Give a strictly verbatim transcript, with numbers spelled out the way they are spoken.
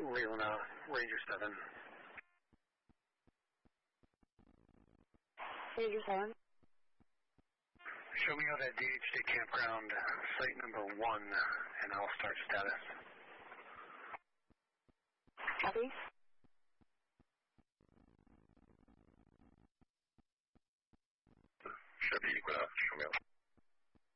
Leona, Ranger seven. Ranger seven. Show me out at D H D campground, site number one, and I'll start status. Copy. Should be equal out. Show me out.